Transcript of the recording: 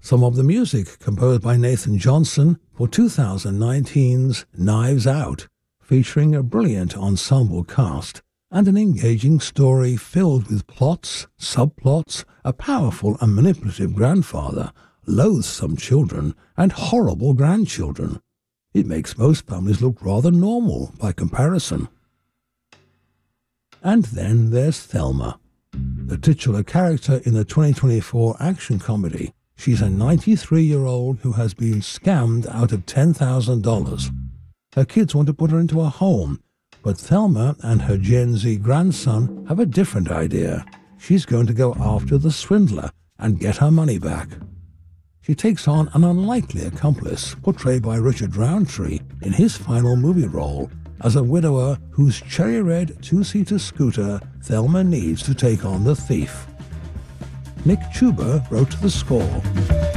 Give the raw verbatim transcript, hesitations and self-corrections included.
Some of the music composed by Nathan Johnson for two thousand nineteen's Knives Out, featuring a brilliant ensemble cast and an engaging story filled with plots, subplots, a powerful and manipulative grandfather, loathsome children, and horrible grandchildren. It makes most families look rather normal by comparison. And then there's Thelma, the titular character in the twenty twenty-four action comedy. She's a ninety-three-year-old who has been scammed out of ten thousand dollars. Her kids want to put her into a home, but Thelma and her Gen Z grandson have a different idea. She's going to go after the swindler and get her money back. She takes on an unlikely accomplice, portrayed by Richard Roundtree in his final movie role as a widower whose cherry-red two-seater scooter Thelma needs to take on the thief. Nick Chuba wrote the score.